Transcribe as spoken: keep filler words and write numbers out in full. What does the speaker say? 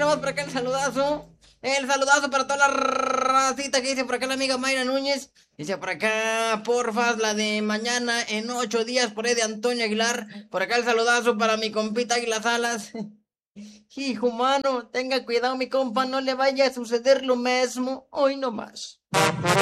más por acá el saludazo. El saludazo para toda la racita que dice por acá la amiga Mayra Núñez. Dice por acá, porfas, la de mañana en ocho días por ahí de Antonio Aguilar. Por acá el saludazo para mi compita Águila Salas. Hijo mano, tenga cuidado mi compa, no le vaya a suceder lo mismo. Hoy no más.